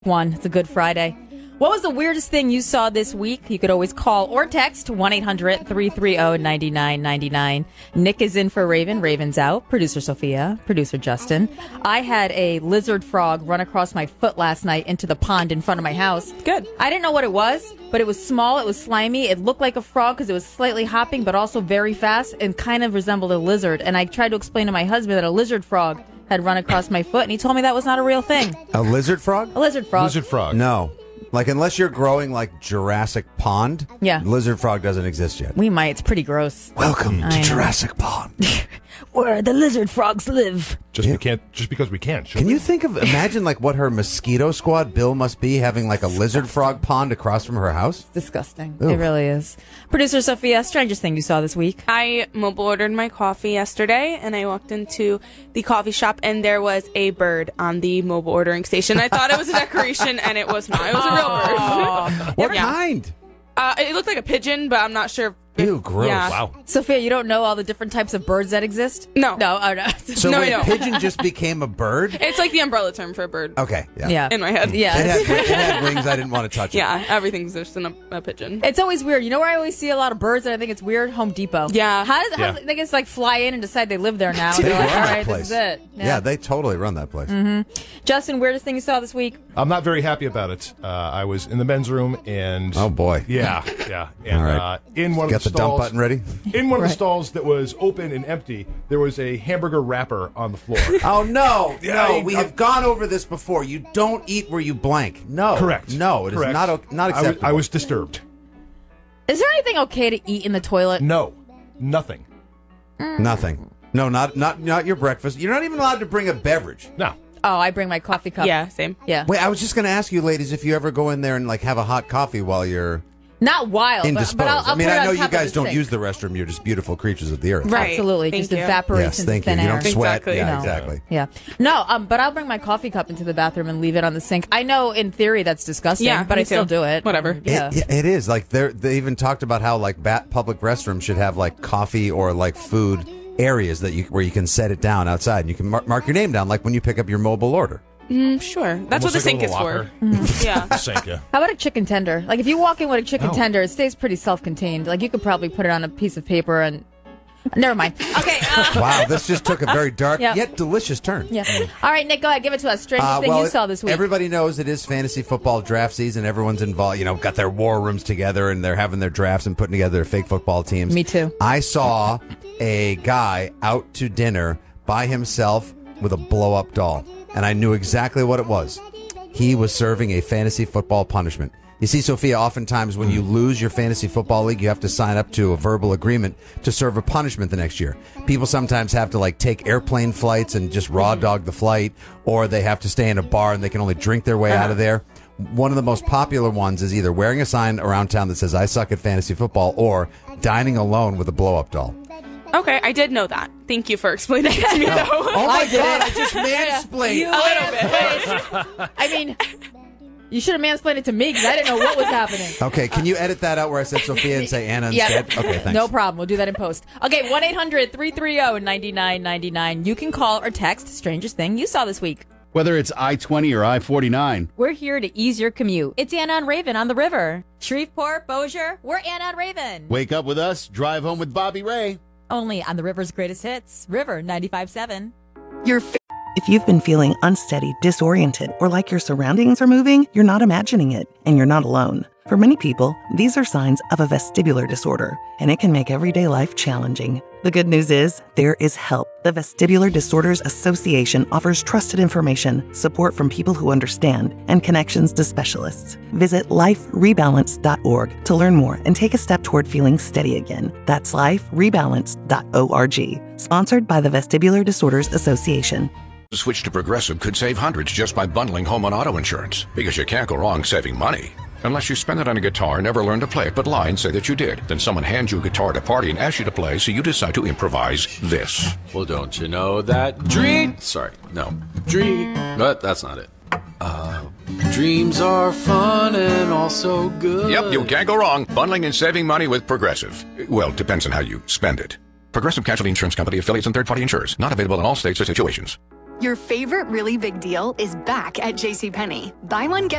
One, it's a good Friday. What was the weirdest thing you saw this week? You could always call or text 1-800-330-9999. Nick is in for Raven. Raven's out. Producer Sophia. Producer Justin. I had a lizard frog run across my foot last night into the pond in front of my house. Good. I didn't know what it was, but it was small. It was slimy. It looked like a frog because it was slightly hopping, but also very fast and kind of resembled a lizard. And I tried to explain to my husband that a lizard frog had run across my foot, and he told me that was not a real thing. A lizard frog? A lizard frog. Lizard frog. No. Like, unless you're growing like Jurassic Pond, Yeah. lizard frog doesn't exist yet. We might. It's pretty gross. Welcome I to know. Jurassic Pond. Where the lizard frogs live. Just because we can't. Can you imagine like what her mosquito squad bill must be having like a lizard frog pond across from her house? Disgusting. Ooh. It really is. Producer Sophia, strangest thing you saw this week? I mobile ordered my coffee yesterday, and I walked into the coffee shop, and there was a bird on the mobile ordering station. I thought it was a decoration, and it was not. It was a real bird. What Yeah. kind? It looked like a pigeon, but I'm not sure. Ew, gross. Yeah. Wow. Sophia, you don't know all the different types of birds that exist? No. No, oh, no. So No, wait, no. pigeon just became a bird? It's like the umbrella term for a bird. Okay, yeah. Yeah. In my head. Yeah. It had wings. I didn't want to touch it. Yeah, everything's just in a pigeon. It's always weird. You know where I always see a lot of birds and I think it's weird? Home Depot. Yeah. How they just like fly in and decide they live there now? They They're like, run all that right, place. this is it. Yeah, they totally run that place. Justin, weirdest thing you saw this week? I'm not very happy about it. I was in the men's room and... Oh, boy. Yeah. And All right. in one Got of the the dump stalls... button ready? In one of the stalls that was open and empty, there was a hamburger wrapper on the floor. Oh, no. Yeah, No, we have gone over this before. You don't eat where you blank. No. Correct. No, it is Correct. not acceptable. I was disturbed. Is there anything okay to eat in the toilet? No. Nothing. Nothing. No, not your breakfast. You're not even allowed to bring a beverage. No. Oh, I bring my coffee cup. Yeah, same. Yeah. Wait, I was just going to ask you, ladies, if you ever go in there and like have a hot coffee while you're Not wild, indisposed. but I'll I mean, put it I on know you top of guys the don't sink. use the restroom. You're just beautiful creatures of the earth. Right. Absolutely. Thank Just you. evaporates Yes, into thank you. thin You air. don't sweat. Exactly. Yeah, No. exactly. Yeah. No, but I'll bring my coffee cup into the bathroom and leave it on the sink. I know in theory that's disgusting, Yeah, but me I still too. do it. Whatever. Yeah. It is. Like they even talked about how like public restrooms should have like coffee or like food areas where you can set it down outside and you can mark your name down like when you pick up your mobile order. Sure. That's what the Almost like a sink is little for. locker. Yeah. Sink, yeah. How about a chicken tender? Like if you walk in with a chicken Oh. tender, it stays pretty self-contained. Like you could probably put it on a piece of paper and... Never mind. Okay. Wow, this just took a very dark Yeah. yet delicious turn. Yeah. All right, Nick, go ahead. Give it to us. Strangest thing Well, you saw this week. Everybody knows it is fantasy football draft season. Everyone's involved, got their war rooms together and they're having their drafts and putting together their fake football teams. Me too. I saw a guy out to dinner by himself with a blow-up doll, and I knew exactly what it was. He was serving a fantasy football punishment. You see, Sophia, oftentimes when you lose your fantasy football league, you have to sign up to a verbal agreement to serve a punishment the next year. People sometimes have to like take airplane flights and just raw dog the flight, or they have to stay in a bar and they can only drink their way out of there. One of the most popular ones is either wearing a sign around town that says, "I suck at fantasy football," or dining alone with a blow-up doll. Okay, I did know that. Thank you for explaining it to me, though. Oh my God, I just mansplained. A little bit. I mean, you should have mansplained it to me because I didn't know what was happening. Okay, can you edit that out where I said Sophia and say Anna instead? Okay, thanks. No problem. We'll do that in post. Okay, 1-800-330-9999. You can call or text strangest thing you saw this week. Whether it's I-20 or I-49. We're here to ease your commute. It's Anna and Raven on the river. Shreveport, Bossier, we're Anna and Raven. Wake up with us, drive home with Bobby Ray. Only on the river's greatest hits. River 95.7. If you've been feeling unsteady, disoriented, or like your surroundings are moving, you're not imagining it, and you're not alone. For many people, these are signs of a vestibular disorder, and it can make everyday life challenging. The good news is, there is help. The Vestibular Disorders Association offers trusted information, support from people who understand, and connections to specialists. Visit liferebalance.org to learn more and take a step toward feeling steady again. That's liferebalance.org. Sponsored by the Vestibular Disorders Association. Switch to Progressive could save hundreds just by bundling home and auto insurance, because you can't go wrong saving money. Unless you spend it on a guitar, never learn to play it, but lie and say that you did. Then someone hands you a guitar at a party and asks you to play, so you decide to improvise this. Well, don't you know that but that's not it. Dreams are fun and also good. Yep, you can't go wrong bundling and saving money with Progressive. Well, depends on how you spend it. Progressive Casualty Insurance Company, affiliates, and third-party insurers. Not available in all states or situations. Your favorite really big deal is back at JCPenney. Buy one, get